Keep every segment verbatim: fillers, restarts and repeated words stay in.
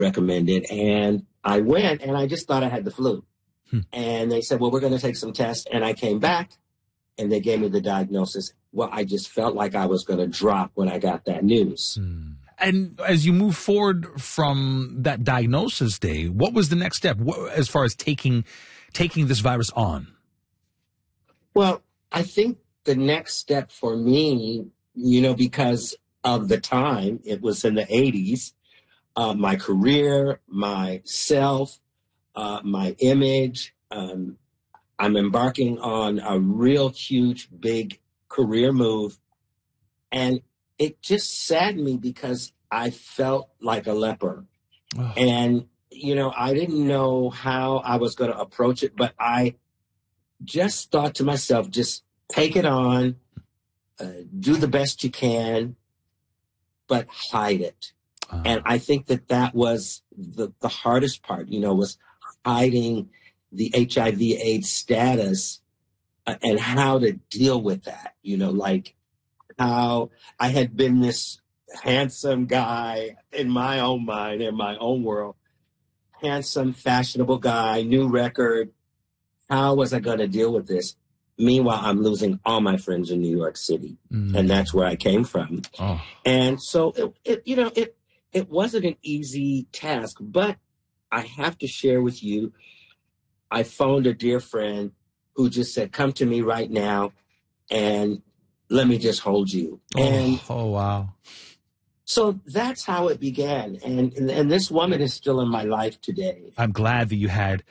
recommended. And I went, and I just thought I had the flu. Hmm. And they said, well, we're going to take some tests. And I came back, and they gave me the diagnosis. Well, I just felt like I was going to drop when I got that news. Hmm. And as you move forward from that diagnosis day, what was the next step what, as far as taking taking this virus on? Well, I think the next step for me, you know, because of the time, it was in the eighties, uh, my career, myself, uh, my image, um, I'm embarking on a real huge, big career move. And it just saddened me because I felt like a leper. Oh. And, you know, I didn't know how I was going to approach it, but I just thought to myself, just take it on, uh, do the best you can, but hide it. Uh. And I think that that was the, the hardest part, you know, was hiding the H I V AIDS status uh, and how to deal with that, you know, like how I had been this handsome guy in my own mind, in my own world, handsome, fashionable guy, new record. How was I going to deal with this? Meanwhile, I'm losing all my friends in New York City, Mm. and that's where I came from. Oh. And so, it, it, you know, it it wasn't an easy task, but I have to share with you, I phoned a dear friend who just said, come to me right now, and let me just hold you. Oh, and oh wow. So that's how it began. And, and and this woman is still in my life today. I'm glad that you had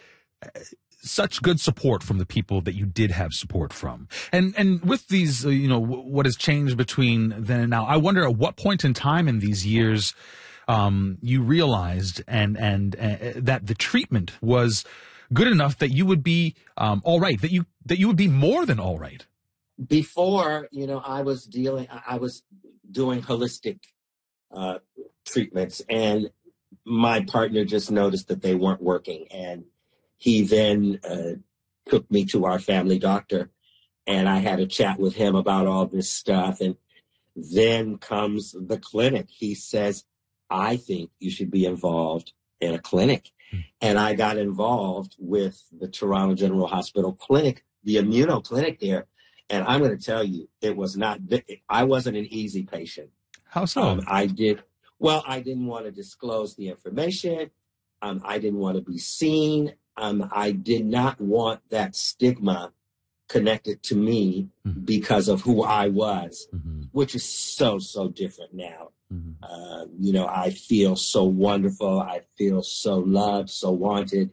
such good support from the people that you did have support from. And and with these, uh, you know, w- what has changed between then and now, I wonder at what point in time in these years um, you realized and, and uh, that the treatment was good enough that you would be um, all right, that you that you would be more than all right. Before, you know, I was dealing, I was doing holistic uh, treatments, and my partner just noticed that they weren't working. And he then uh, took me to our family doctor, and I had a chat with him about all this stuff. And then comes the clinic. He says, I think you should be involved in a clinic. Hmm. And I got involved with the Toronto General Hospital clinic, the immuno clinic there. And I'm going to tell you, it was not, I wasn't an easy patient. How so? Um, I did, well, I didn't want to disclose the information. Um, I didn't want to be seen. Um, I did not want that stigma connected to me mm-hmm. because of who I was, mm-hmm. which is so, so different now. Mm-hmm. Uh, you know, I feel so wonderful. I feel so loved, so wanted,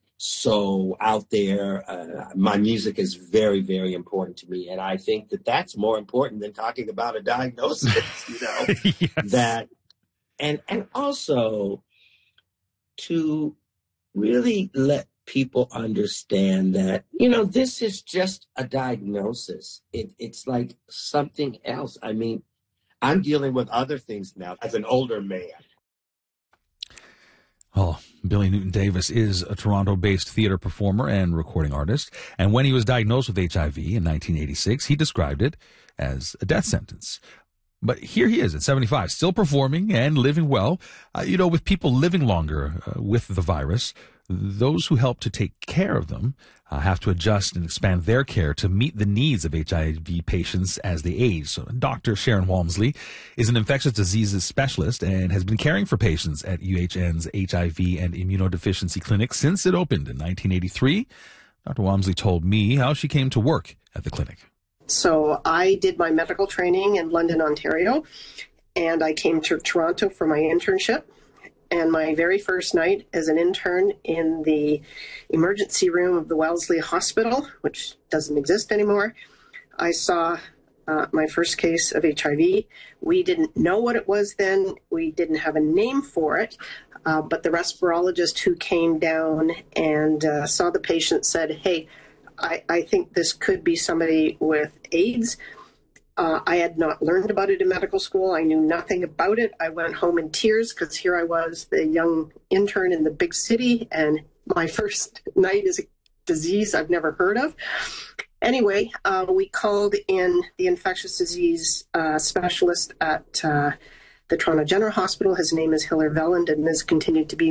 so out there. Uh, my music is very, very important to me. And I think that that's more important than talking about a diagnosis, you know, yes. that, and, and also to really let people understand that, you know, this is just a diagnosis. It, it's like something else. I mean, I'm dealing with other things now as an older man. Oh, Billy Newton Davis is a Toronto-based theater performer and recording artist. And when he was diagnosed with H I V in nineteen eighty-six, he described it as a death sentence. But here he is at seventy-five, still performing and living well. Uh, you know, with people living longer uh, with the virus, those who help to take care of them uh, have to adjust and expand their care to meet the needs of H I V patients as they age. So Doctor Sharon Walmsley is an infectious diseases specialist and has been caring for patients at U H N's H I V and Immunodeficiency Clinic since it opened in nineteen eighty-three. Doctor Walmsley told me how she came to work at the clinic. So I did my medical training in London, Ontario, and I came to Toronto for my internship. And my very first night as an intern in the emergency room of the Wellesley Hospital, which doesn't exist anymore, I saw uh, my first case of H I V. We didn't know what it was then. We didn't have a name for it. Uh, but the respirologist who came down and uh, saw the patient said, hey, I, I think this could be somebody with AIDS. Uh, I had not learned about it in medical school. I knew nothing about it. I went home in tears because here I was, the young intern in the big city, and my first night is a disease I've never heard of. Anyway, uh, we called in the infectious disease uh, specialist at uh, the Toronto General Hospital. His name is Hiller Velland and has continued to be